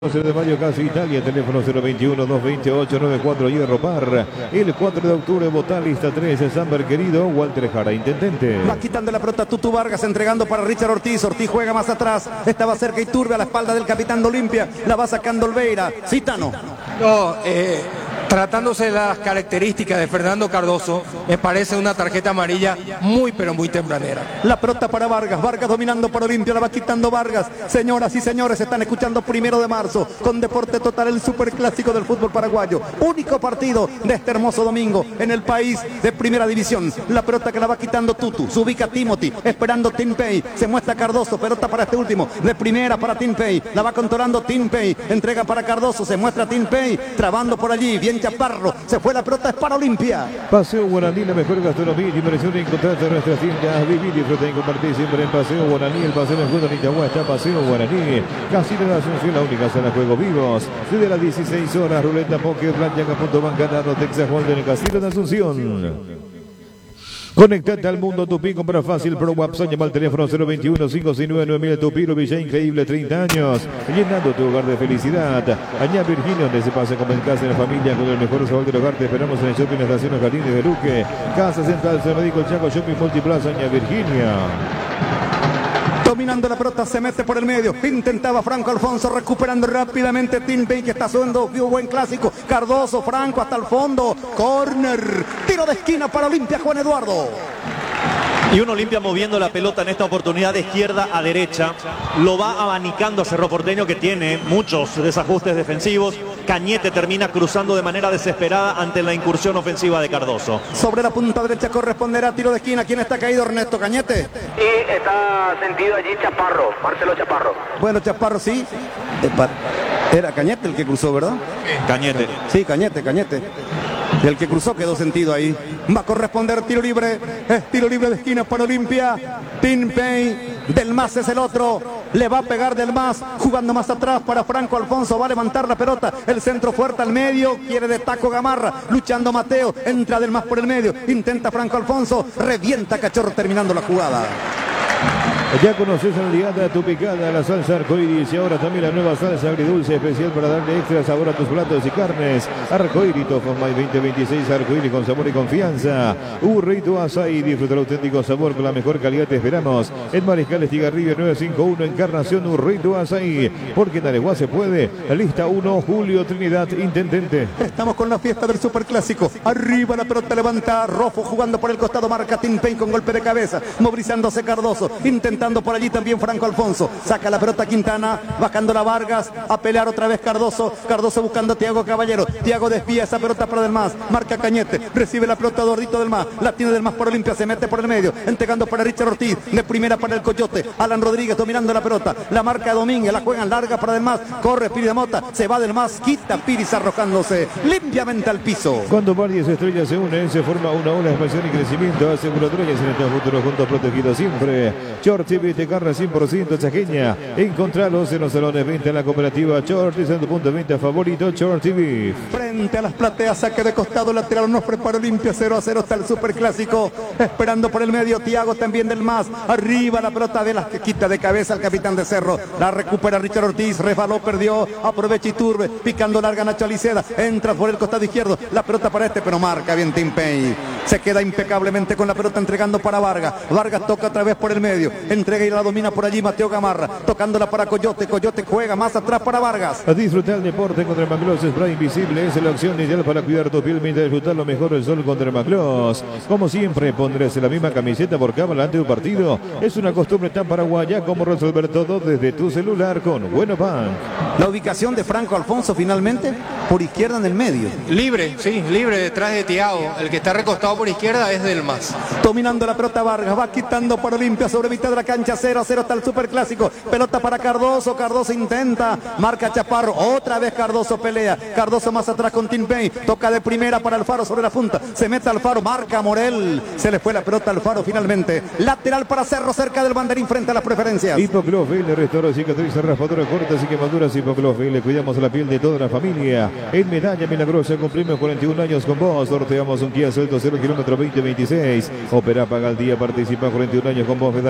11 de mayo, casi Italia, teléfono 021-228-94, Hierro Par. El 4 de octubre, Botalista 13, Samber querido, Walter Jara, intendente. Va quitando la pelota Tutu Vargas, entregando para Richard Ortiz. Ortiz juega más atrás, estaba cerca Iturbe a la espalda del capitán de Olimpia. La va sacando Olveira. Citano. No, tratándose de las características de Fernando Cardoso, me parece una tarjeta amarilla muy pero muy tempranera. La pelota para Vargas, Vargas dominando para Olimpia, la va quitando Vargas. Señoras y señores, están escuchando 1 de marzo con Deporte Total, el superclásico del fútbol paraguayo. Único partido de este hermoso domingo en el país de primera división. La pelota que la va quitando Tutu, se ubica Timothy, esperando Timpey, se muestra Cardoso, pelota para este último, de primera para Timpey, la va controlando Timpey, entrega para Cardoso, se muestra Timpey, trabando por allí, bien Chaparro, se fue la pelota, es para Olimpia. Paseo Guaraní, la mejor gastronomía y diversión en encontrarte en nuestras tiendas. Vivir, disfrutar y compartir siempre en Paseo Guaraní, el paseo de en Itagüá está Paseo Guaraní. Casino de Asunción, la única zona de juegos vivos. Desde las 16 horas, ruleta, póker, blackjack, punto bancanado, Texas Hold'em en el Casino de Asunción. Conectate al mundo Tupi, compra fácil por WhatsApp, llama al teléfono 021-569-9000 Tupi, Villa increíble, 30 años, llenando tu hogar de felicidad. Añá Virginia, donde se pasa como en casa en la familia, con el mejor sabor del hogar. Te esperamos en el Shopping Estación Jardines de Luque, Casa Central, San Médico, el Chaco, Shopping Multiplaza, Añá Virginia. Dominando la pelota, se mete por el medio. Intentaba Franco Alfonso, recuperando rápidamente Timpey, que está haciendo un buen clásico. Cardoso, Franco hasta el fondo. Corner. Tiro de esquina para Olimpia, Juan Eduardo. Y un Olimpia moviendo la pelota en esta oportunidad de izquierda a derecha. Lo va abanicando a Cerro Porteño, que tiene muchos desajustes defensivos. Cañete termina cruzando de manera desesperada ante la incursión ofensiva de Cardoso. Sobre la punta derecha corresponderá tiro de esquina. ¿Quién está caído? Ernesto Cañete. Y está sentido allí Chaparro, Marcelo Chaparro. Bueno, Chaparro sí. Era Cañete el que cruzó, ¿verdad? Cañete. Sí, Cañete. Y el que cruzó quedó sentido ahí. Va a corresponder tiro libre. Es tiro libre de esquina para Olimpia. Timpey. Del Mas es el otro. Le va a pegar Del Mas. Jugando más atrás para Franco Alfonso. Va a levantar la pelota. El centro fuerte al medio. Quiere de taco Gamarra. Luchando Mateo. Entra Del Mas por el medio. Intenta Franco Alfonso. Revienta Cachorro terminando la jugada. Ya conoces a Aliada, tu picada, la salsa arcoiris y ahora también la nueva salsa agridulce especial para darle extra sabor a tus platos y carnes. Arcoiris, Tofomay 2026, arcoiris con sabor y confianza. Burrito Azaí, disfruta el auténtico sabor con la mejor calidad, te esperamos. En Mariscal Estigarribia 951, Encarnación, Burrito Azaí, porque en Areguá se puede. Lista 1, Julio Trinidad, intendente. Estamos con la fiesta del superclásico. Arriba la pelota levanta Rofo jugando por el costado, marca Timpey con golpe de cabeza, movilizándose Cardoso, intentando por allí también Franco Alfonso, saca la pelota Quintana, bajando la Vargas, a pelear otra vez Cardoso buscando a Thiago Caballero, Thiago desvía esa pelota para Del Mas, marca Cañete, recibe la pelota Dordito Del Mas, la tiene Del Mas por Olimpia, se mete por el medio, entregando para Richard Ortiz, de primera para el Coyote, Alan Rodríguez dominando la pelota, la marca Domínguez, la juegan larga para Del Mas, corre Piri de Mota, se va Del Mas, quita Piris arrojándose limpiamente al piso. Cuando varias estrellas se unen, se forma una ola de expansión y crecimiento, aseguradoras en el futuro juntos protegidos siempre. Short TV te carga 100% chaqueña. Encontralos en los salones 20 en la cooperativa Short, en tu punto de venta favorito, Short TV. Frente a las plateas, saque de costado lateral, nos prepara Olimpia 0-0 hasta el superclásico. Esperando por el medio, Thiago también Del Mas. Arriba la pelota de las que quita de cabeza al capitán de Cerro. La recupera Richard Ortiz, resbaló, perdió, aprovecha Iturbe, picando larga Nacho Aliceda. Entra por el costado izquierdo, la pelota para este, pero marca bien Timpey. Se queda impecablemente con la pelota entregando para Vargas. Vargas toca otra vez por el medio, entrega y la domina por allí Mateo Gamarra, tocándola para Coyote. Coyote juega más atrás para Vargas. A disfrutar el deporte contra Maclos, Spray Invisible es la opción ideal para cuidar tu piel mientras disfrutar lo mejor del sol contra Maclos. Como siempre, pondrás la misma camiseta por cámara ante un partido. Es una costumbre tan paraguaya como resolver todo desde tu celular con Bueno Bank. La ubicación de Franco Alfonso finalmente por izquierda en el medio. Libre, sí, libre detrás de Thiago. El que está recostado por izquierda es Del Mas. Dominando la pelota Vargas, va quitando para Olimpia sobre mitad de la cancha, 0-0 hasta el superclásico. Pelota para Cardoso, Cardoso intenta, marca Chaparro, otra vez Cardoso pelea, Cardoso más atrás con Timpey, toca de primera para Alfaro sobre la punta, se mete Alfaro, marca Morel, se le fue la pelota a Alfaro finalmente, lateral para Cerro cerca del banderín frente a las preferencias. Hipoclofil, restaura cicatrices, raspaduras cortas y quemaduras. Hipoclofil, le cuidamos la piel de toda la familia. En Medalla Milagrosa cumplimos 41 años con vos, sorteamos un Kia Celto 0 km 2026. Opera, paga al día, participa 41 años con vos, Medalla Milagrosa.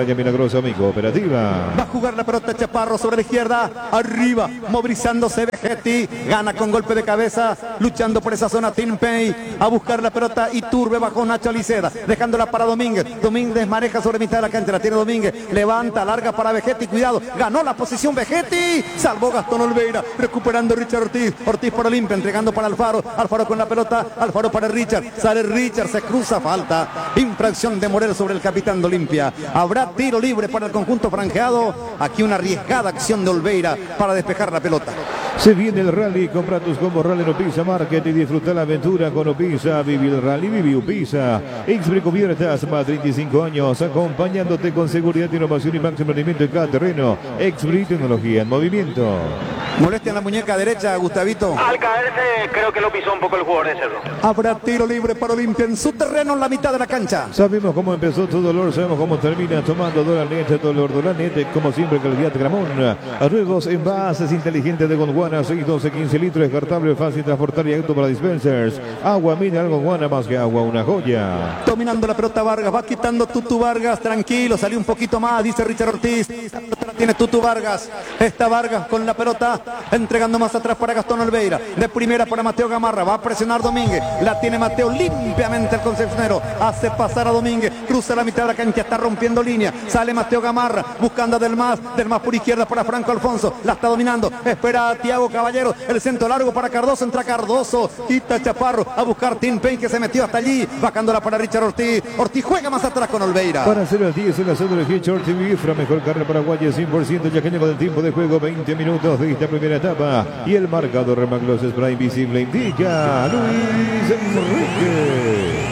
Soma y Cooperativa. Va a jugar la pelota Chaparro sobre la izquierda. Arriba, movilizándose Vegetti. Gana con golpe de cabeza. Luchando por esa zona Tinpey. A buscar la pelota Iturbe bajo Nacho Aliceda. Dejándola para Domínguez. Domínguez maneja sobre mitad de la cancha. La tiene Domínguez. Levanta, larga para Vegetti. Cuidado. Ganó la posición Vegetti. Salvó Gastón Olveira. Recuperando Richard Ortiz. Ortiz para Olimpia. Entregando para Alfaro. Alfaro con la pelota. Alfaro para Richard. Sale Richard. Se cruza. Falta. Infracción de Morel sobre el capitán de Olimpia. Habrá tiro libre para el conjunto franjeado. Aquí una arriesgada acción de Olveira para despejar la pelota. Se viene el rally, compra tus combos Rally en Opisa Market y disfruta la aventura con Opisa. Vive el rally, vive Opisa. Expre Cubiertas, más 35 años, acompañándote con seguridad, innovación y máximo rendimiento en cada terreno. Expre Tecnología en movimiento. Molestia en la muñeca derecha, Gustavito. Al caerse, creo que lo pisó un poco el jugador de Cerro. Habrá tiro libre para Olimpia en su terreno en la mitad de la cancha. Sabemos cómo empezó tu dolor, sabemos cómo termina tomando Dolanet, dolor Dolanet, como siempre, calidad Gramón. Nuevos envases inteligentes de Gondwana, 6, 12, 15 litros, descartable, fácil transportar y auto para dispensers. Agua mineral Gondwana, más que agua, una joya. Dominando la pelota Vargas, va quitando Tutu Vargas, tranquilo, salió un poquito más, dice Richard Ortiz. La tiene Tutu Vargas, está Vargas con la pelota, entregando más atrás para Gastón Olveira. De primera para Mateo Gamarra, va a presionar Domínguez, la tiene Mateo limpiamente el concepcionero, hace pasar a Domínguez, cruza la mitad de la cancha, está rompiendo línea, sale Mateo Gamarra, buscando a Del Mas por izquierda para Franco Alfonso, la está dominando, espera a Thiago Caballero, el centro largo para Cardoso, entra Cardoso, quita Chaparro, a buscar Tim Payne que se metió hasta allí, bajándola para Richard Ortiz, Ortiz juega más atrás con Olveira. Para hacer el 10 en la zona de Hitch Ortiz, mejor carrera paraguaya, 100% yaqueño con el tiempo de juego, 20 minutos de esta primera etapa, y el marcador Remaglos Spray invisible indica Luis Enrique.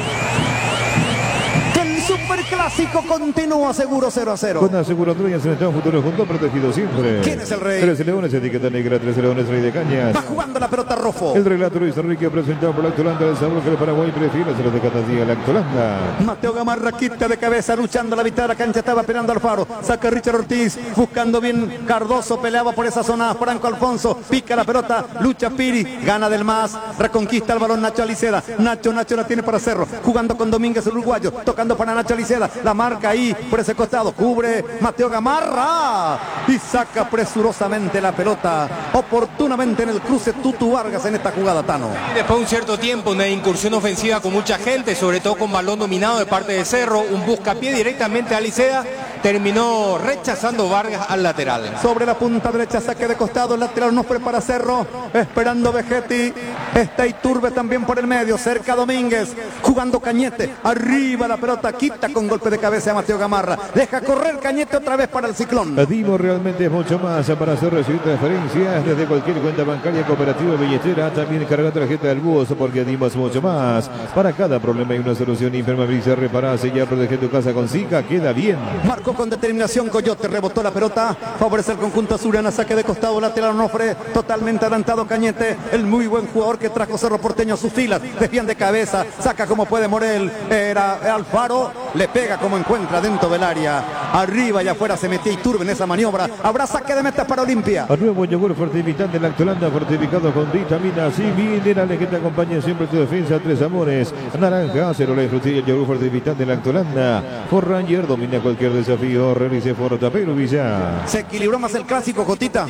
Superclásico continúa seguro 0-0. Con aseguradoras en el futuro junto protegido siempre. ¿Quién es el rey? 13 Leones, etiqueta negra, 13 Leones, rey de cañas. Va jugando la pelota Rofo. El relato Luis Enrique presentado por Lactolanda, el sabor que el Paraguay prefiere se lo de cada día Lactolanda. Mateo Gamarra quita de cabeza, luchando la mitad de la cancha, estaba esperando Alfaro. Saca Richard Ortiz, buscando bien Cardoso, peleaba por esa zona. Franco Alfonso, pica la pelota, lucha Piri, gana Del Mas, reconquista el balón Nacho Aliceda. Nacho la tiene para Cerro, jugando con Domínguez el uruguayo, tocando para Nacho Aliceda, la marca ahí por ese costado, cubre Mateo Gamarra y saca presurosamente la pelota, oportunamente en el cruce Tutu Vargas en esta jugada, Tano. Y después de un cierto tiempo, una incursión ofensiva con mucha gente, sobre todo con balón dominado de parte de Cerro, un buscapié directamente a Aliceda, terminó rechazando Vargas al lateral. Sobre la punta derecha, saque de costado, el lateral nos prepara Cerro, esperando Vegetti, está Iturbe también por el medio, cerca Domínguez, jugando Cañete, arriba la pelota, quita con golpe de cabeza a Mateo Gamarra, deja correr Cañete otra vez para el Ciclón. Dimo realmente es mucho más para hacer recibir transferencias desde cualquier cuenta bancaria, cooperativa, billetera, también carga tarjeta del bus, porque Dimo es mucho más. Para cada problema hay una solución, Infermabiliza, repara, sellar, proteger tu casa con Zika, queda bien. Marcó con determinación Coyote, rebotó la pelota, favorece el conjunto azulgrana, saque de costado, lateral Onofre, totalmente adelantado Cañete, el muy buen jugador que trajo Cerro Porteño a sus filas, desvían de cabeza, saca como puede Morel, era Alfaro, le pega como encuentra dentro del área, arriba y afuera se metía Iturbe en esa maniobra, habrá saque de meta para Olimpia. A nuevo yogur fortificante Lactolanda, fortificado con vitaminas y minerales que te acompañan siempre tu defensa, tres amores, naranja, cerola y frutilla, yogur fortificante Lactolanda, For Ranger domina cualquier desafío, realice Fortapero Villa. ¿Se equilibró más el clásico, Jotita?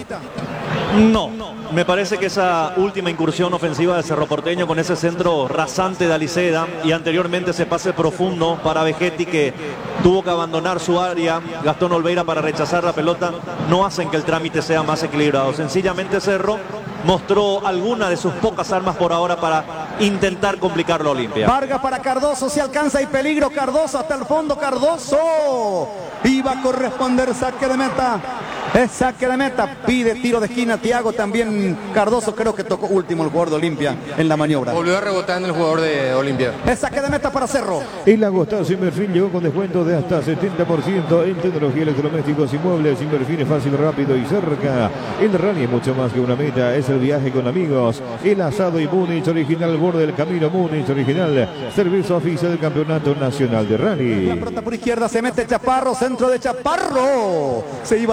No, me parece que esa última incursión ofensiva de Cerro Porteño con ese centro rasante de Aliceda y anteriormente ese pase profundo para Vegetti que tuvo que abandonar su área, Gastón Olveira para rechazar la pelota, no hacen que el trámite sea más equilibrado. Sencillamente Cerro mostró alguna de sus pocas armas por ahora para intentar complicarlo a Olimpia. Vargas para Cardoso, si alcanza y peligro Cardoso hasta el fondo, Cardoso iba a corresponder saque de meta. Es saque de meta, pide tiro de esquina Thiago, también Cardoso creo que tocó último el jugador de Olimpia en la maniobra. Volvió a rebotar en el jugador de Olimpia. Es saque de meta para Cerro. El agostazo Inverfin llegó con descuento de hasta 70% en tecnología, electrodomésticos y muebles. Inverfin es fácil, rápido y cerca. El rally es mucho más que una meta, es el viaje con amigos. El asado y Múnich original, borde del camino Múnich original. Servicio oficial del Campeonato Nacional de Rally. La pelota por izquierda, se mete Chaparro, centro de Chaparro. Se iba al arco,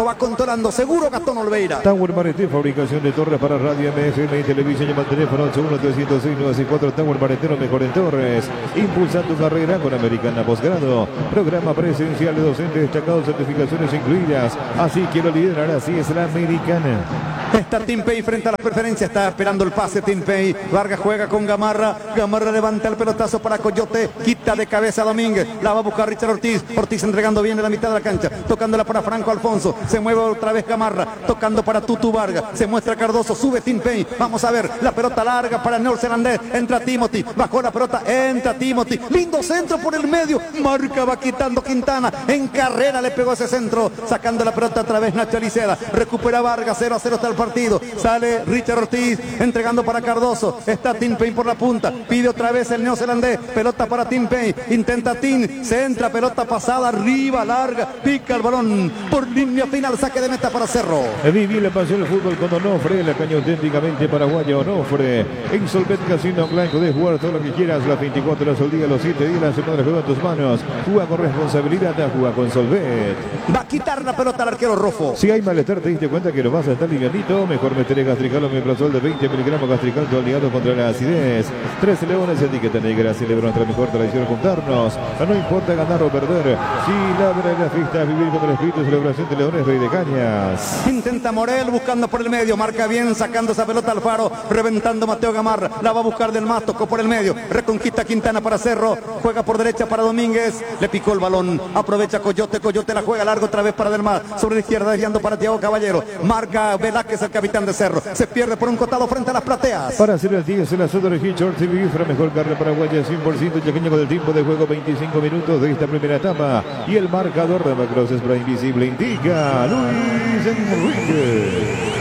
va controlando seguro Gastón Olveira. Tower Mareté, fabricación de torres para radio, MFM y televisión. Llama al teléfono 81-306-964. Tower Mareté, lo mejor en torres. Impulsa tu carrera con Americana Posgrado. Programa presencial de docentes destacados, certificaciones incluidas. Así quiero liderar, así es la Americana. Está Timpey frente a la preferencia, está esperando el pase Timpey. Vargas juega con Gamarra, Gamarra levanta el pelotazo para Coyote, quita de cabeza a Domínguez, la va a buscar Richard Ortiz, Ortiz entregando bien en la mitad de la cancha, tocándola para Franco Alfonso, se mueve otra vez Gamarra, tocando para Tutu Vargas, se muestra Cardoso, sube Timpey, vamos a ver, la pelota larga para el neozelandés, entra Timothy, bajó la pelota, entra Timothy, lindo centro por el medio, marca, va quitando Quintana, en carrera le pegó ese centro, sacando la pelota otra vez Nacho Aliceda, recupera Vargas, 0-0 está el partido, sale Richard Ortiz, entregando para Cardoso, está Timpey por la punta, pide otra vez el neozelandés, pelota para Timpey, intenta Tim, se entra, pelota pasada, arriba, larga, pica el balón, por línea final, saque de meta para Cerro. Viví la pasión del fútbol con Onofre, la caña auténticamente paraguaya Onofre, en Solvet Casino Blanco, de jugar todo lo que quieras, las 24 horas al día, los 7 días, la semana juega en tus manos, juega con responsabilidad, juega con Solvet. Va a quitar la pelota al arquero Rofo. Si hay malestar, te diste cuenta que no vas a estar livianito, mejor meter Gastrical o Meprazol de 20 miligramos Gastrical, tu aliado contra la acidez. 13 Leones, etiqueta negra, celebra nuestra mejor tradición juntarnos. No importa ganar o perder, si labra la fiesta, vivir con el espíritu de celebración de Leones, Rey de Cañas. Intenta Morel buscando por el medio, marca bien, sacando esa pelota al Faro, reventando Mateo Gamarra, la va a buscar del más, tocó por el medio, reconquista Quintana para Cerro, juega por derecha para Domínguez, le picó el balón, aprovecha Coyote, Coyote la juega largo otra vez para del más, sobre la izquierda desviando para Thiago Caballero, marca Velázquez el capitán de Cerro, se pierde por un costado frente a las plateas. Para hacer el 10 en la zona de Hitchcock, Bifra, mejor carne paraguaya 100% chaqueño con el tiempo de juego 25 minutos de esta primera etapa y el marcador de Macross para Invisible indica Luis Enrique.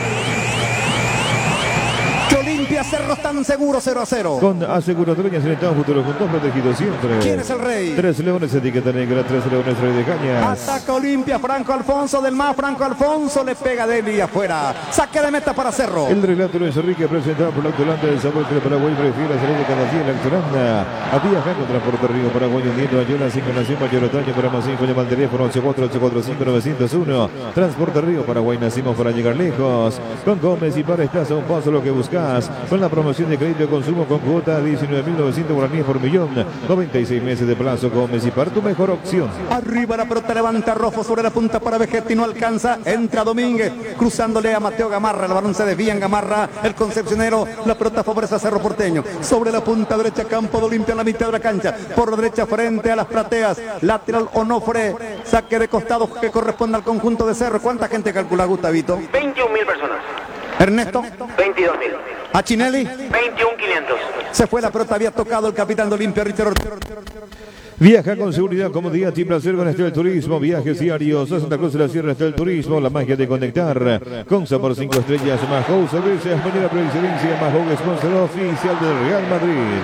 Olimpia, Cerro están seguros 0-0. Con aseguradoras en Estado Futuro juntos protegidos siempre. ¿Quién es el rey? 3 Leones, etiqueta negra, 3 Leones, Rey de Cañas. Ataca Olimpia, Franco Alfonso del más, Franco Alfonso le pega de él y afuera. Saque de meta para Cerro. El relato Luis Enrique presentado por la Autolanda del sabor que el Paraguay prefiere salir de cada día en la Autolanda. A viajar con Transporte Río Paraguay uniendo a Yola, 5 Nación Mayor Otoño, para más info llama al teléfono 84845-901. Transporte Río Paraguay, nacimos para llegar lejos. Con Gómez y para estás a un paso lo que buscas. Con la promoción de crédito de consumo con cuota 19.900 guaraníes por millón, 96 meses de plazo. Gómez y para tu mejor opción. Arriba la pelota, levanta Rofo sobre la punta para Vegetti, no alcanza, entra Domínguez, cruzándole a Mateo Gamarra, el balón se desvía en Gamarra, el concepcionero, la pelota favorece a Cerro Porteño, sobre la punta derecha, campo de Olimpia en la mitad de la cancha, por derecha frente a las plateas, lateral Onofre, saque de costado que corresponde al conjunto de Cerro. ¿Cuánta gente calcula, Gustavito? 21.000 personas. Ernesto. 22.000. A Chinelli. 21.500. Se fue la pelota, había tocado el capitán de Olimpia, Richard Ortiz. Viaja con seguridad, comodidad y placer con Estrella Turismo. Viajes diarios a Santa Cruz de la Sierra, Estrella Turismo. La magia de conectar. Con sabor 5 estrellas. Mahou Servicios, manera por excelencia. Mahou, sponsor oficial del Real Madrid.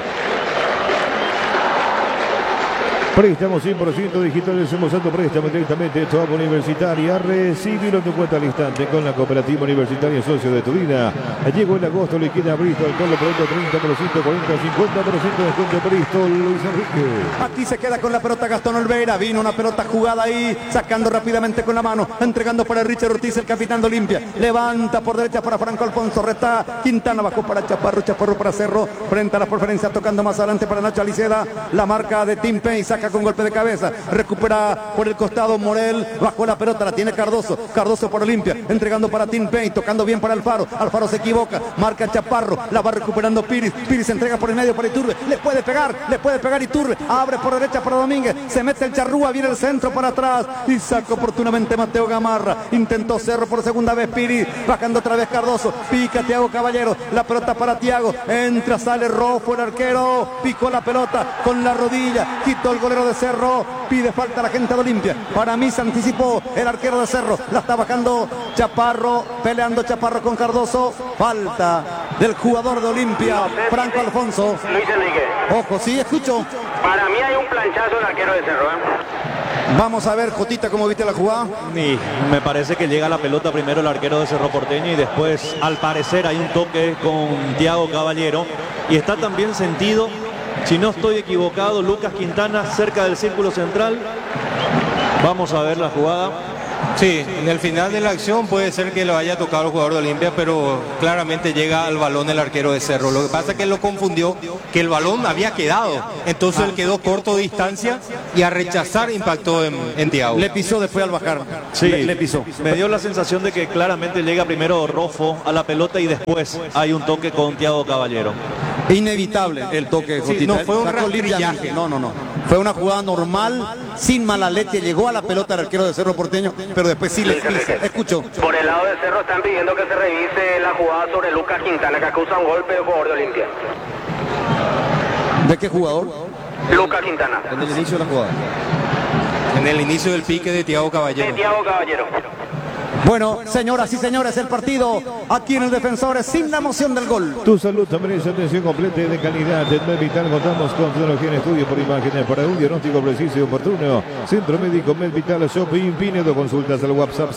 Préstamos 100% digitales, somos alto préstamo directamente, Top Universitaria, recibilo en tu cuenta al instante con la Cooperativa Universitaria Socio de tu Vida. Llegó en agosto, liquida Bristol, con lo pronto 30%, 40%, 50% de descuento Bristol, Luis Enrique. Aquí se queda con la pelota Gastón Olveira, vino una pelota jugada ahí, sacando rápidamente con la mano, entregando para Richard Ortiz, el capitán de Olimpia, levanta por derecha para Franco Alfonso, resta Quintana, bajó para Chaparro, Chaparro para Cerro, frente a la preferencia, tocando más adelante para Nacho Aliceda, la marca de Timpey, saca con golpe de cabeza, recupera por el costado Morel, bajó la pelota, la tiene Cardoso, Cardoso por Olimpia, entregando para Timpey, tocando bien para Alfaro, Alfaro se equivoca, marca Chaparro, la va recuperando Piris, Piris entrega por el medio para Iturbe, le puede pegar Iturbe, abre por derecha para Domínguez, se mete el Charrúa, viene el centro para atrás y saca oportunamente Mateo Gamarra, intentó Cerro por segunda vez Piris, bajando otra vez Cardoso, pica Thiago Caballero, la pelota para Thiago, entra, sale Rofo, el arquero, picó la pelota con la rodilla, quitó el golero de Cerro, pide falta a la gente de Olimpia, para mí se anticipó el arquero de Cerro, la está bajando Chaparro, peleando Chaparro con Cardoso, falta del jugador de Olimpia, Franco Alfonso. Luis Enrique. Ojo, sí, escucho. Para mí hay un planchazo del arquero de Cerro. Vamos a ver, Jotita, ¿cómo viste la jugada? Y me parece que llega la pelota primero el arquero de Cerro Porteño y después, al parecer, hay un toque con Thiago Caballero y está también sentido, si no estoy equivocado, Lucas Quintana cerca del círculo central. Vamos a ver la jugada. Sí, en el final de la acción puede ser que lo haya tocado el jugador de Olimpia, pero claramente llega al balón el arquero de Cerro. Lo que pasa es que él lo confundió, que el balón había quedado, entonces él quedó corto de distancia y a rechazar impactó en Thiago. Le pisó después al bajar. Sí, le pisó. Me dio la sensación de que claramente llega primero Rofo a la pelota y después hay un toque con Thiago Caballero. Inevitable el toque. Sí, no fue un Sacó rastrillaje. limpiamente. No. Fue una jugada normal, sin mala leche. Llegó a la pelota el arquero de Cerro Porteño, pero después sí le pisa. Escucho. Por el lado de Cerro están pidiendo que se revise la jugada sobre Lucas Quintana, que acusa un golpe de jugador de Olimpia. ¿De qué jugador? Lucas Quintana. En el inicio de la jugada. En el inicio del pique de Thiago De Caballero. Thiago Caballero. Bueno, señoras y señores, el partido aquí en el Defensores sin la emoción del gol. Tu salud también es atención completa y de calidad. En Medvital contamos con tecnología en estudio por imágenes para un diagnóstico preciso y oportuno. Centro Médico Medvital Shopping Pinedo. Consultas al WhatsApp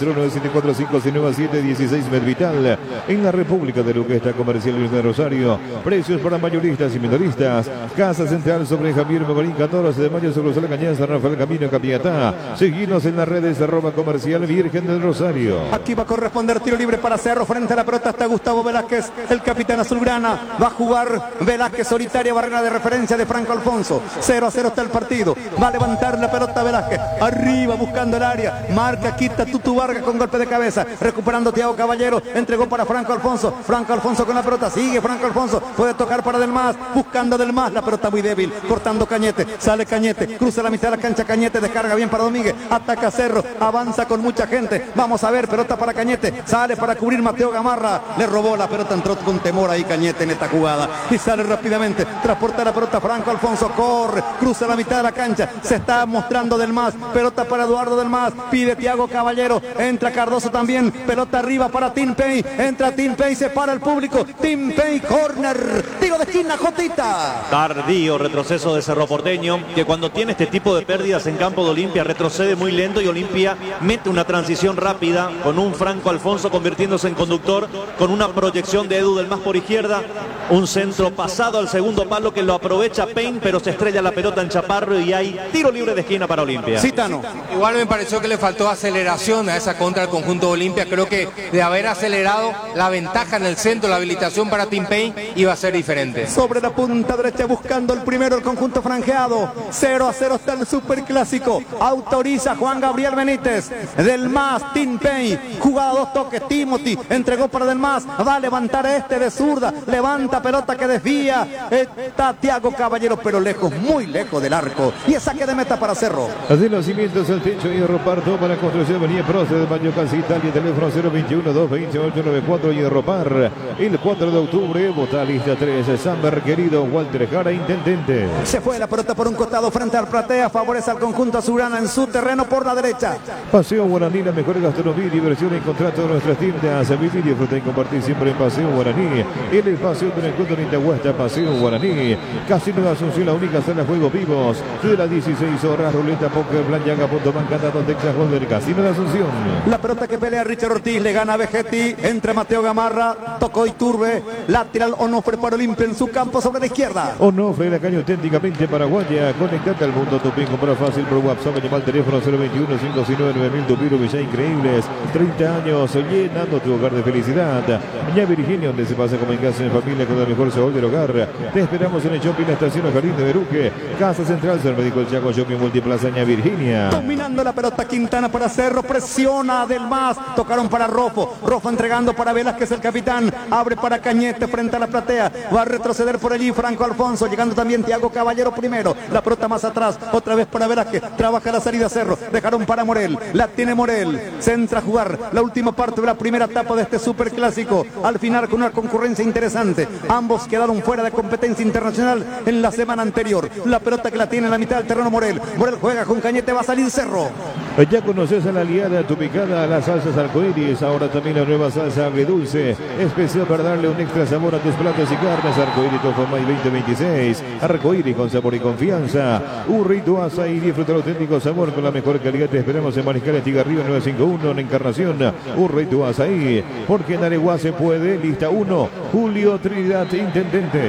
0974-597-16 Medvital. En la República de Luquesta, Comercial Luis de Rosario. Precios para mayoristas y minoristas. Casa Central sobre Javier Mogorín, 14 de mayo sobre la Cañaza, Rafael Camino, Capiatá. Seguinos en las redes @comercial Virgen del Rosario. Aquí va a corresponder tiro libre para Cerro. Frente a la pelota está Gustavo Velázquez, el capitán azulgrana. Va a jugar Velázquez solitaria, barrera de referencia de Franco Alfonso. 0-0 está el partido. Va a levantar la pelota Velázquez. Arriba buscando el área. Marca, quita Tutu Vargas con golpe de cabeza. Recuperando Thiago Caballero. Entregó para Franco Alfonso. Franco Alfonso con la pelota. Sigue Franco Alfonso. Puede tocar para Del Mas. Buscando Del Mas. La pelota muy débil. Cortando Cañete. Sale Cañete. Cruza la mitad de la cancha Cañete. Descarga bien para Domínguez. Ataca Cerro. Avanza con mucha gente. Vamos a ver. Pelota para Cañete. Sale para cubrir Mateo Gamarra. Le robó la pelota. Entró con temor ahí Cañete en esta jugada. Y sale rápidamente. Transporta la pelota Franco Alfonso. Corre. Cruza la mitad de la cancha. Se está mostrando Del Mas. Pelota para Eduardo Del Mas. Pide Thiago Caballero. Entra Cardoso también. Pelota arriba para Tim Pay. Entra Tim Pay. Se para el público. Tim Pay. Corner. Tiro de esquina. Jotita. Tardío retroceso de Cerro Porteño, que cuando tiene este tipo de pérdidas en campo de Olimpia retrocede muy lento y Olimpia mete una transición rápida con un Franco Alfonso convirtiéndose en conductor, con una proyección de Edu Del Mas por izquierda, un centro pasado al segundo palo que lo aprovecha Payne, pero se estrella la pelota en Chaparro y hay tiro libre de esquina para Olimpia. Citano. Igual me pareció que le faltó aceleración a esa contra al conjunto de Olimpia. Creo que de haber acelerado, la ventaja en el centro, la habilitación para Tim Payne iba a ser diferente. Sobre la punta derecha buscando el primero el conjunto franjeado. 0-0 está el superclásico. Autoriza Juan Gabriel Benítez. Del Mas, Tim Payne. Jugada dos toques. Timothy entregó para Del Mas. Va a levantar este de zurda. Levanta pelota que desvía. Está Thiago Caballero, pero lejos, muy lejos del arco. Y es saque de meta para Cerro. Así los cimientos al techo y Parto para construcción venía Proce de Baño Casi Italia, teléfono 021-228-94 y Ropar. El 4 de octubre, Botalista 3, Samber querido Walter Jara, intendente. Se fue la pelota por un costado frente al Platea. Favorece al conjunto azulgrana en su terreno por la derecha. Paseo Guaraní, la mejor gastronomía y diversión en contrato de nuestras tiendas. Vivir, disfrutar y compartir siempre en Paseo Guaraní. El espacio del encuentro en Itahuasta, Paseo Guaraní. Casino de Asunción, la única sala de juegos vivos. De las 16 horas, ruleta, póker, blanyaga, punto bancada, Texas del Casino de Asunción. La pelota que pelea Richard Ortiz, le gana a Vegetti, entre Mateo Gamarra, tocó Iturbe, lateral Onofre para Olimpia en su campo sobre la izquierda. Onofre, la caña auténticamente paraguaya, conectate al mundo Tupín, compra fácil por WhatsApp, llama al teléfono 021-569-9000, Tupiro Villa Increíbles, 30 años llenando tu hogar de felicidad. Ña Virginia, donde se pasa como en casa en familia con el mejor sabor del hogar. Te esperamos en el shopping La Estación Jardín de Beruque, Casa Central, Ser Médico El Chaco, Shopping Multiplaza Ña Virginia. Dominando la pelota Quintana para Cerro, presiona Del Mas, tocaron para Rofo, Rofo entregando para Velázquez el capitán, abre para Cañete frente a la platea, va a retroceder por allí Franco Alfonso, llegando también Thiago Caballero primero, la pelota más atrás, otra vez para Velázquez, trabaja la salida Cerro, dejaron para Morel, la tiene Morel, se entra a jugar la última parte de la primera etapa de este superclásico, al final con una concurrencia interesante, ambos quedaron fuera de competencia internacional en la semana anterior, la pelota que la tiene en la mitad del terreno Morel, Morel juega con Cañete, va a salir Cerro. Ya conoces a la aliada, tu picada, las salsas arcoíris, ahora también la nueva salsa agridulce, especial para darle un extra sabor a tus platos y carnes. Arcoíris Tofamay 2026, arcoíris con sabor y confianza, un rito azaí, disfruta el auténtico sabor con la mejor calidad. Te esperamos en Mariscal Estigarribia 951 en Encarnación, un rito azaí, porque en Areguá se puede. Lista 1, Julio Trinidad, intendente.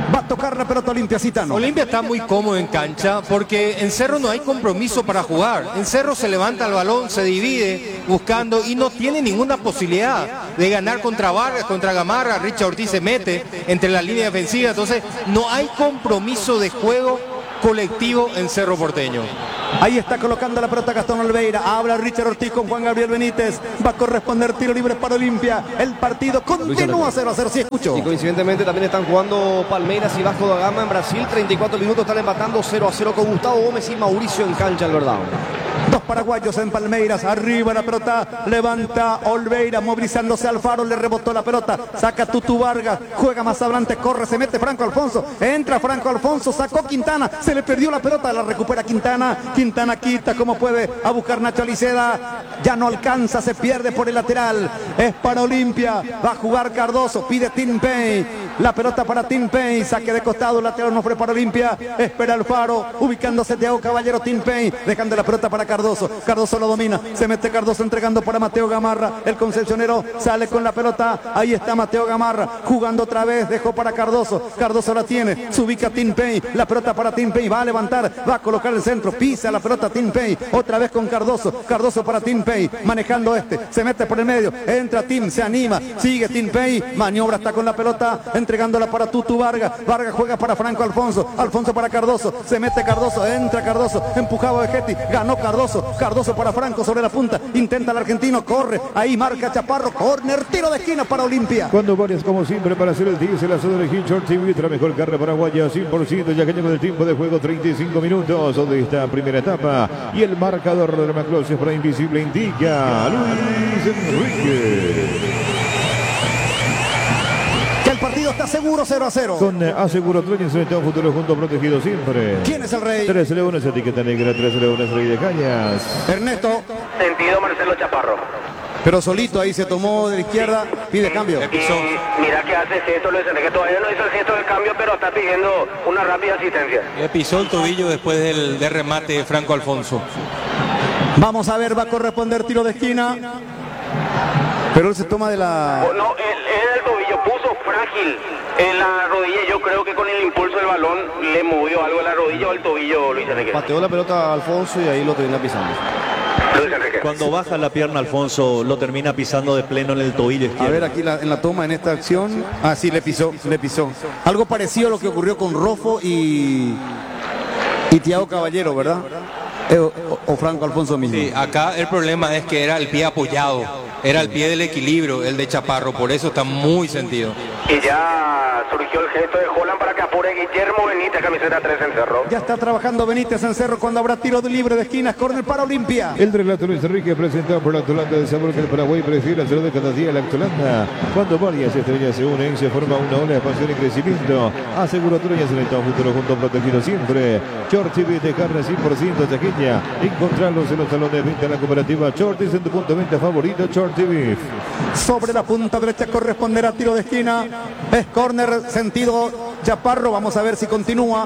Va a tocar la pelota Olimpia, Citano. Olimpia está muy cómodo en cancha porque en Cerro no hay compromiso para jugar. En Cerro se levanta el balón, se divide buscando y no tiene ninguna posibilidad de ganar contra Vargas, contra Gamarra. Richard Ortiz se mete entre la línea defensiva. Entonces no hay compromiso de juego colectivo en Cerro Porteño. Ahí está colocando la pelota Gastón Olveira. Habla Richard Ortiz con Juan Gabriel Benítez. Va a corresponder tiro libre para Olimpia. El partido continúa 0-0. Sí, escucho. Y coincidentemente también están jugando Palmeiras y Vasco da Gama en Brasil. 34 minutos, están empatando 0-0 con Gustavo Gómez y Mauricio en cancha, el verdad. Dos paraguayos en Palmeiras. Arriba la pelota. Levanta Olveira. Movilizándose Alfaro. Le rebotó la pelota. Saca Tutu Vargas. Juega más adelante. Corre. Se mete Franco Alfonso. Entra Franco Alfonso. Sacó Quintana. Se le perdió la pelota. La recupera Quintana. Quintana quita como puede a buscar Nacho Aliceda. Ya no alcanza. Se pierde por el lateral. Es para Olimpia. Va a jugar Cardoso. Pide Tim Pay. La pelota para Tim Pay. Saque de costado. Lateral no fue para Olimpia. Espera Alfaro. Ubicándose Thiago Caballero. Tim Pay. Dejando la pelota para Cardoso. Cardoso lo domina. Se mete Cardoso entregando para Mateo Gamarra. El concesionero sale con la pelota. Ahí está Mateo Gamarra. Jugando otra vez. Dejó para Cardoso. Cardoso la tiene. Se ubica Tim Pay. La pelota para Tim Pay. Va a levantar. Va a colocar el centro. Pisa la pelota Tim Pay. Otra vez con Cardoso. Cardoso para Tim Pay. Manejando se mete por el medio. Entra Tim. Se anima. Sigue Tim Pay. Maniobra está con la pelota. Entregándola para Tutu Vargas. Vargas juega para Franco Alfonso. Alfonso para Cardoso. Se mete Cardoso. Entra Cardoso. Empujado de Getty. Ganó Cardoso. Cardoso para Franco sobre la punta. Intenta el argentino. Corre. Ahí marca Chaparro. Corner. Tiro de esquina para Olimpia. Cuando varias como siempre para hacer el 10 en la zona de Hinchor TV. La mejor carne paraguaya 100%. Ya que llega el tiempo de juego 35 minutos. Donde está primera etapa. Y el marcador de Macloses para Invisible indica Luis Enrique. Que el partido está seguro 0-0. Con Aseguro Troñez en un futuro junto protegido siempre. ¿Quién es el rey? 3 leones, etiqueta negra, 3 leones, rey de cañas. Ernesto. Sentido Marcelo Chaparro. Pero solito ahí se tomó de la izquierda, pide cambio. Y mira que hace esto Luis Enrique, todavía no hizo el gesto del cambio, pero está pidiendo una rápida asistencia. Le pisó el tobillo después del remate de Franco Alfonso. Vamos a ver, va a corresponder tiro de esquina. Pero él se toma de la... No, el tobillo puso frágil en la rodilla. Yo creo que con el impulso del balón le movió algo en la rodilla o el tobillo, Luis Enrique. Pateó la pelota a Alfonso y ahí lo termina pisando. Luis Enrique. Cuando baja la pierna Alfonso lo termina pisando de pleno en el tobillo izquierdo. A ver aquí en la toma, en esta acción. Ah, sí, le pisó. Algo parecido a lo que ocurrió con Rofo y Thiago Caballero, ¿verdad? O Franco Alfonso mismo. Sí, acá el problema es que era el pie apoyado. Era el pie del equilibrio, el de Chaparro. Por eso está muy sentido. Y ya surgió el gesto de Holland para que apure Guillermo Benítez, camiseta 3 en Cerro. Ya está trabajando Benítez en Cerro cuando habrá tiro de libre de esquinas, córner para Olimpia. El relato Luis Enrique presentado por la Actolanda de sabor que el Paraguay prefiere hacerlo de cada día la Actolanda. Cuando varias estrellas se unen, se forma una ola de expansión y crecimiento. Aseguro Troñas en el futuro junto protegido siempre. Short TV de carne 100% chaqueña. Encontrarlos en los salones de venta de la cooperativa Shorties en tu punto de venta favorito, Short TV. Sobre la punta derecha corresponderá tiro de esquina. Es córner sentido Chaparro. Vamos a ver si continúa.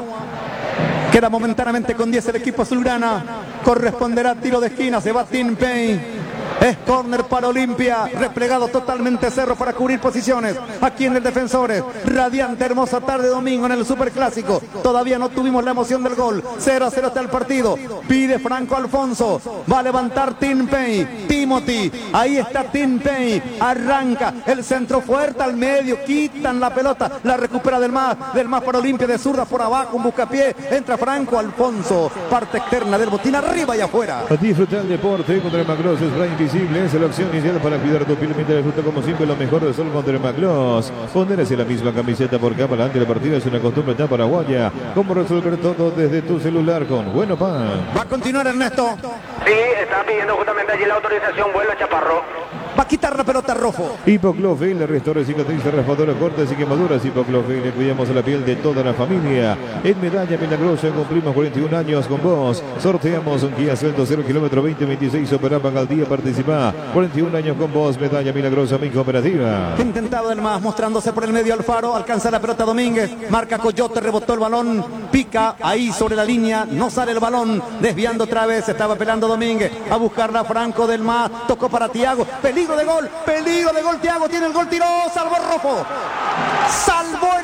Queda momentáneamente con 10 el equipo azulgrana. Corresponderá tiro de esquina. Se va Tim Payne. Es córner para Olimpia. Replegado totalmente Cerro para cubrir posiciones. Aquí en el Defensores. Radiante, hermosa tarde domingo en el Superclásico. Todavía no tuvimos la emoción del gol. 0-0 está el partido. Pide Franco Alfonso. Va a levantar Tim Payne. Timothy. Ahí está Tim Payne. Arranca el centro fuerte al medio. Quitan la pelota. La recupera del más para Olimpia de zurda por abajo. Un buscapié. Entra Franco Alfonso. Parte externa del botín arriba y afuera. A disfrutar el deporte contra el Macross es Invisible. Es la opción inicial para cuidar tu piel mientras disfruta como siempre lo mejor de sol contra el Macross. Ponerse la misma camiseta por capa antes del partido es una costumbre tan paraguaya. ¿Cómo resolver todo desde tu celular con Bueno Pan? Va a continuar Ernesto. Sí, está pidiendo justamente allí la autorización. Vuelve Chaparro. Va a quitar la pelota Rofo. Hipoclofil le restaura cicatrices, raspadoras, cortes y quemaduras. Hipoclofil le cuidamos a la piel de toda la familia. En Medalla Milagrosa cumplimos 41 años con vos. Sorteamos un Kia Celto 0 kilómetro 2026. Operaban al día, participa. 41 años con vos. Medalla Milagrosa, mi cooperativa. Intentado del más, mostrándose por el medio Alfaro. Alcanza la pelota Domínguez. Marca Coyote, rebotó el balón. Pica ahí sobre la línea. No sale el balón. Desviando otra vez. Estaba pelando Domínguez. A buscarla Franco del más. Tocó para Thiago. Peligro de gol, Thiago tiene el gol, tiró, salvó Rofo, salvó el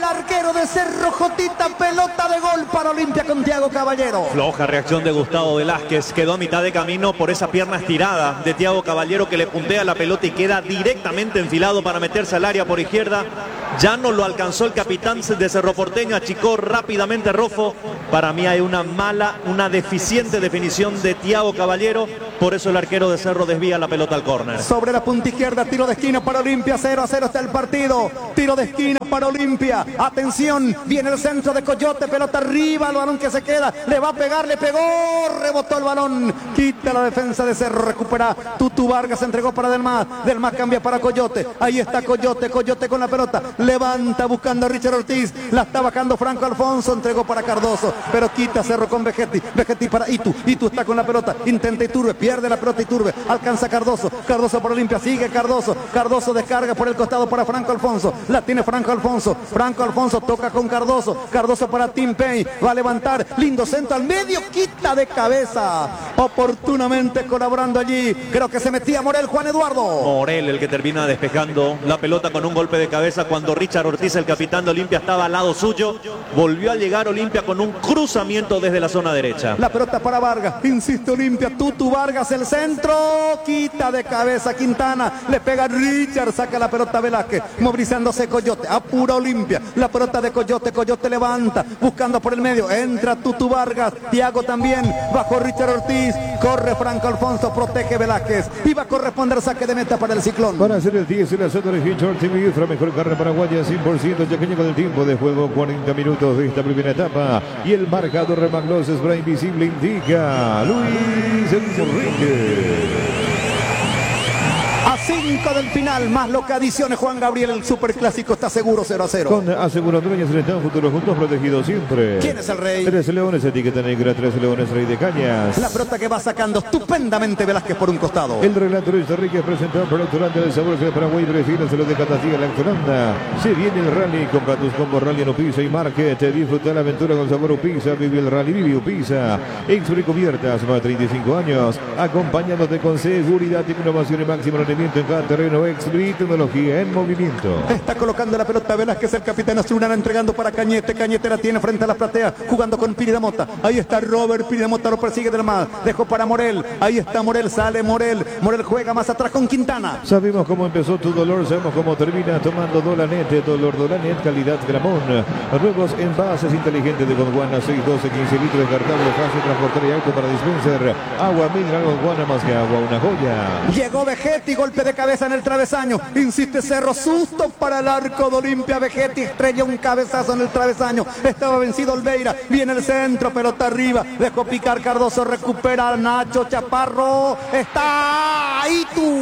arquero de Cerro, Jotita, pelota de gol para Olimpia con Thiago Caballero. Floja reacción de Gustavo Velázquez, quedó a mitad de camino por esa pierna estirada de Thiago Caballero que le puntea la pelota y queda directamente enfilado para meterse al área por izquierda. Ya no lo alcanzó el capitán de Cerro Porteño, achicó rápidamente Rofo. Para mí hay una deficiente definición de Thiago Caballero, por eso el arquero de Cerro desvía la pelota al córner. Sobre la punta izquierda, tiro de esquina para Olimpia, 0-0 está el partido. Tiro de esquina para Olimpia. Atención, viene el centro de Coyote, pelota arriba, el balón que se queda, le va a pegar, le pegó, rebotó el balón, quita la defensa de Cerro, recupera Tutu Vargas, entregó para Delmas cambia para Coyote, ahí está Coyote con la pelota, levanta buscando a Richard Ortiz, la está bajando Franco Alfonso, entregó para Cardoso, pero quita Cerro con Vegetti para Itu está con la pelota, intenta Iturbe, pierde la pelota Iturbe, alcanza Cardoso para Olimpia, sigue Cardoso descarga por el costado para Franco Alfonso, la tiene Franco Alfonso toca con Cardoso para Tim Pay, va a levantar, lindo centro al medio, quita de cabeza, oportunamente colaborando allí, creo que se metía Morel, Juan Eduardo. Morel el que termina despejando la pelota con un golpe de cabeza cuando Richard Ortiz, el capitán de Olimpia, estaba al lado suyo, volvió a llegar Olimpia con un cruzamiento desde la zona derecha. La pelota para Vargas, insiste Olimpia, Tutu Vargas, el centro, quita de cabeza Quintana, le pega Richard, saca la pelota Velázquez, movilizándose Coyote, apura Olimpia, la pelota de Coyote levanta, buscando por el medio, entra Tutu Vargas, Thiago también, bajo Richard Ortiz, corre Franco Alfonso, protege Velázquez, y va a corresponder saque de meta para el Ciclón. Para hacer el 10 en la zona de Hitchard TV, Ifra, mejor carrera paraguaya, 100%, ya con el tiempo de juego, 40 minutos de esta primera etapa, y el marcador Remaglos Spray Invisible indica Luis Enrique. A 5 del final, más lo que adicione Juan Gabriel, el superclásico está seguro 0-0. Con aseguradora y Selección Futuro Juntos, protegidos siempre. ¿Quién es el rey? 13 Leones, etiqueta negra, 13 Leones, Rey de Cañas. La pelota que va sacando estupendamente Velázquez por un costado. El relato Luis Enrique presentado por el restaurante del sabor de Paraguay, prefiere se lo de Catastilla, la Actoranda. Se viene el rally, compra tus combos rally en Upisa y Market, disfruta la aventura con sabor Upisa, vive el rally, vive Upisa. Ex Recubiertas, más de 35 años, acompañándote con seguridad, innovación y máximo rendimiento en cada terreno. Exbri, tecnología en movimiento. Está colocando la pelota Velázquez, el capitán Azulana, entregando para Cañete la tiene frente a la platea, jugando con Piridamota, ahí está Robert, Piridamota lo persigue del más, dejó para Morel, ahí está Morel, sale Morel juega más atrás con Quintana. Sabemos cómo empezó tu dolor, sabemos cómo termina, tomando Dolanet, dolor Dolanet, calidad Gramón, nuevos envases inteligentes de Gondwana, 6, 12, 15 litros, descartable, fácil, transportar y auto para dispenser, agua mineral Gondwana, más que agua, una joya. Llegó Vegetti, golpe de cabeza en el travesaño, insiste Cerro, susto para el arco de Olimpia, Vegetti estrella un cabezazo en el travesaño, estaba vencido Olveira, viene el centro, pelota arriba, dejó picar Cardoso, recupera Nacho Chaparro, está Itu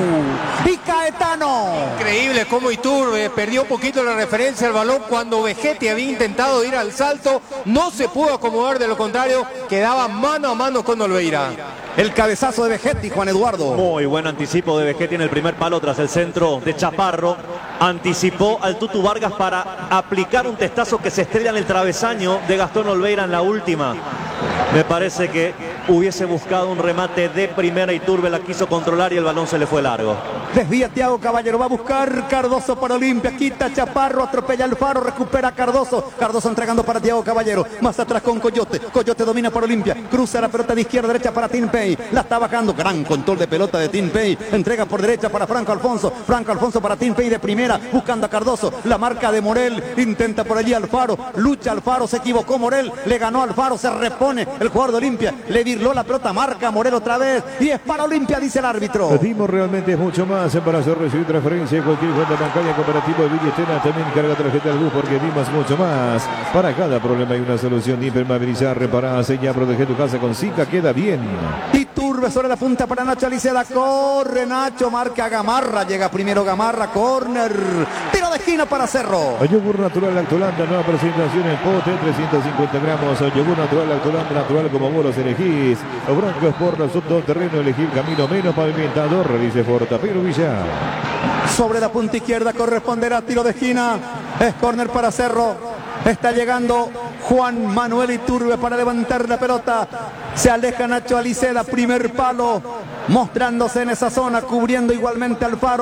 y Caetano. Increíble cómo Iturbe perdió un poquito la referencia al balón cuando Vegetti había intentado ir al salto, no se pudo acomodar, de lo contrario quedaba mano a mano con Olveira. El cabezazo de Vegetti, Juan Eduardo. Muy buen anticipo de Vegetti en el primer palo tras el centro de Chaparro. Anticipó al Tutu Vargas para aplicar un testazo que se estrella en el travesaño de Gastón Olveira en la última. Me parece que hubiese buscado un remate de primera, Iturbe la quiso controlar y el balón se le fue largo. Desvía Thiago Caballero, va a buscar Cardoso para Olimpia, quita Chaparro, atropella Alfaro, recupera Cardoso entregando para Thiago Caballero, más atrás con Coyote domina por Olimpia, cruza la pelota de izquierda a derecha para Tim Pay, la está bajando, gran control de pelota de Tim Pay, entrega por derecha para Franco Alfonso para Tim Pay de primera, buscando a Cardoso, la marca de Morel, intenta por allí Alfaro, lucha Alfaro, se equivocó Morel, le ganó Alfaro, se repone el jugador de Olimpia, le virló la pelota, marca Morel otra vez, y es para Olimpia, dice el árbitro. Dimos realmente mucho más para hacer recibir transferencia, cualquier cuenta bancaria, cooperativo de billetera, también carga tarjeta del bus porque dimos mucho más. Para cada problema hay una solución, impermeabilizar, reparar, sellar, proteger tu casa con Zika, queda bien. Iturbe sobre la punta para Nacho Aliceda, corre Nacho, marca Gamarra, llega primero Gamarra, córner, tiro de esquina para Cerro. Yogur natural Lactolanda, nueva presentación en pote, 350 gramos, yogur natural Lactolanda, natural como vos los elegís. Bronco Sport, asunto terreno, elegir camino menos pavimentado, realice Fortapero Villar. Sobre la punta izquierda corresponderá tiro de esquina, es córner para Cerro. Está llegando Juan Manuel Iturbe para levantar la pelota. Se aleja Nacho Aliceda, primer palo, mostrándose en esa zona, cubriendo igualmente Alfaro.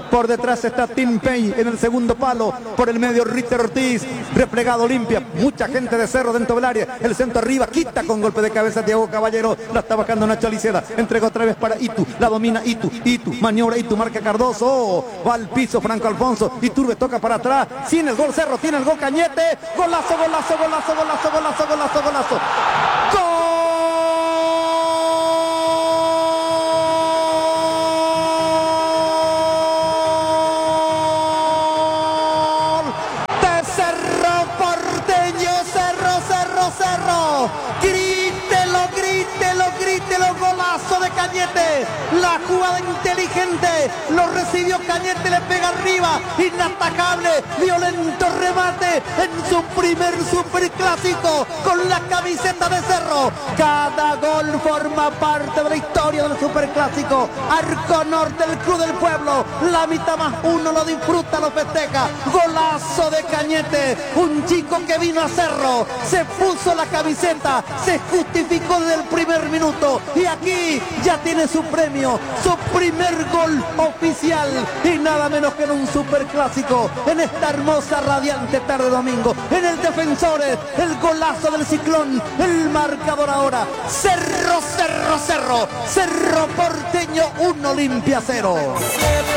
Por detrás está Tim Payne en el segundo palo. Por el medio Ritter Ortiz. Replegado Olimpia. Mucha gente de Cerro dentro del área. El centro arriba. Quita con golpe de cabeza Diego Caballero. La está bajando Nacho Aliceda. Entrega otra vez para Itu. La domina Itu. Maniobra Itu. Marca Cardoso. Oh, va al piso Franco Alfonso. Iturbe toca para atrás. Sin el gol Cerro. Tiene el gol Cañete. Golazo, golazo, golazo, golazo, golazo, golazo, golazo. ¡Gol! Grítelo, golazo de Cañete, la jugada inteligente, lo recibió Cañete, le pega arriba, inatacable, violento remate en su primer superclásico con la camiseta de Cerro. Cada gol forma parte de la historia del superclásico. Arco Norte, el Club del Pueblo, la mitad más uno lo disfruta, lo festeja. Golazo de Cañete, un chico que vino a Cerro, se puso la camiseta, se justificó desde el primer minuto y aquí ya tiene su premio, su primer gol oficial y nada menos que en un superclásico, en esta hermosa radiante tarde domingo, en el Defensores, el golazo del Ciclón, el marcador ahora, Cerro Porteño 1, Olimpia 0.